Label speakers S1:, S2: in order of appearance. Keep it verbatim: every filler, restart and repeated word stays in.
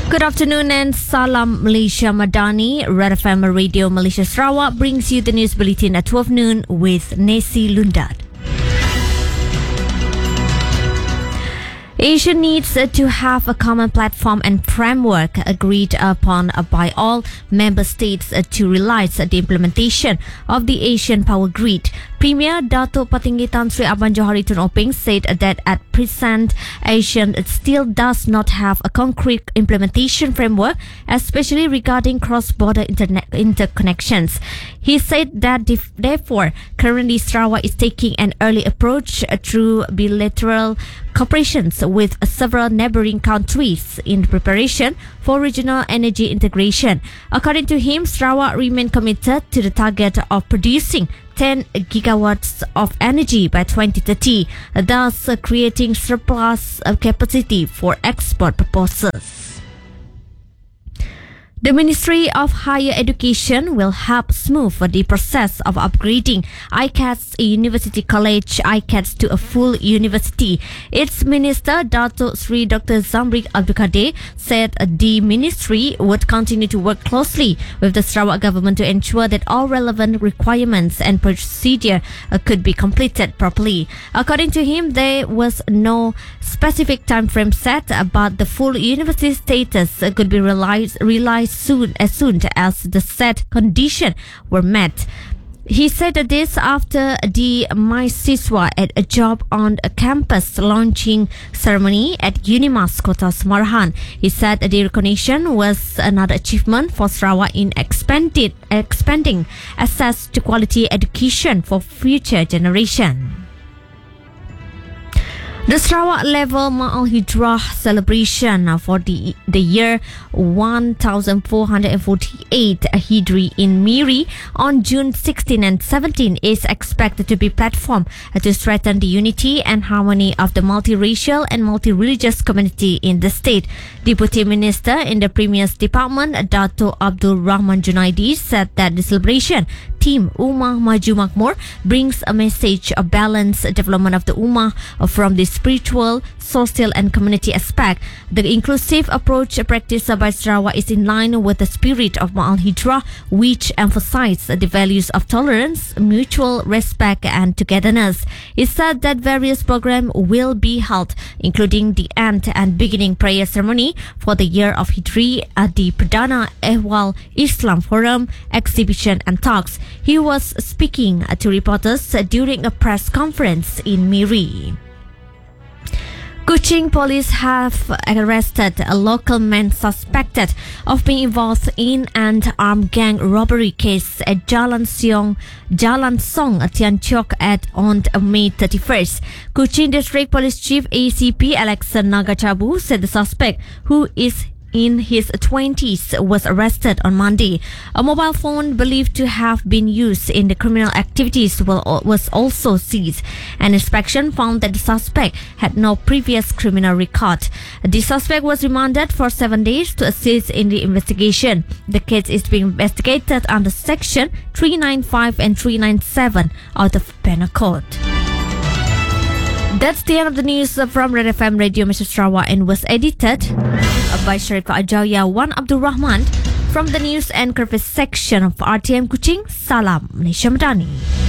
S1: Good afternoon and Salam Malaysia Madani. Red F M Radio Malaysia Sarawak brings you the news bulletin at twelve noon with Nesi Lundad. Asia needs to have a common platform and framework agreed upon by all member states to realize the implementation of the Asian Power Grid. Premier Dato' Patinggi Tan Sri Abang Johari Tun Openg said that at present, Asia still does not have a concrete implementation framework, especially regarding cross-border internet interconnections. He said that therefore, currently Sarawak is taking an early approach through bilateral cooperations with several neighboring countries in preparation for regional energy integration. According to him, Sarawak remain committed to the target of producing ten gigawatts of energy by twenty thirty, thus creating surplus capacity for export purposes. The Ministry of Higher Education will help smooth the process of upgrading I C A T's University College I C A T to a full university. Its Minister, Dato' Sri Doctor Zamri Abdul Kadir, said the ministry would continue to work closely with the Sarawak government to ensure that all relevant requirements and procedure could be completed properly. According to him, there was no specific time frame set, but the full university status could be realized, realized soon as soon as the set condition were met. He said this after the My Siswa at a Job on a Campus launching ceremony at Unimas Kota Semarahan. He said the recognition was another achievement for Sarawak in expanded, expanding access to quality education for future generations. The Sarawak Level Ma'al Hijrah celebration for the, the year one thousand four hundred forty-eight Hijri in Miri on June sixteenth and seventeenth is expected to be platform to strengthen the unity and harmony of the multiracial and multi-religious community in the state. Deputy Minister in the Premier's Department, Dato' Abdul Rahman Junaidi, said that the celebration Team Ummah Maju Makmur brings a message of balanced development of the Ummah from the spiritual, social and community aspect. The inclusive approach practiced by Sarawak is in line with the spirit of Ma'al Hijrah, which emphasizes the values of tolerance, mutual respect and togetherness. It said that various programs will be held, including the end and beginning prayer ceremony for the year of Hijri at the Perdana Ehwal Islam Forum, exhibition and talks. He was speaking to reporters during a press conference in Miri. Kuching police have arrested a local man suspected of being involved in an armed gang robbery case at Jalan Siong, Jalan Song, Tian Chok at on May thirty-first. Kuching District Police Chief A C P Alex Nagachabu said the suspect, who is in his twenties, was arrested on Monday. A mobile phone believed to have been used in the criminal activities was also seized. An inspection found that the suspect had no previous criminal record. The suspect was remanded for seven days to assist in the investigation. The case is being investigated under Section three ninety-five and three ninety-seven of the Penal Code. That's the end of the news from Red F M Radio Malaysia Sarawak and was edited by Sharifah Ajaya Wan Abdul Rahman from the News and Curve section of R T M Kuching. Salam Malaysia Madani.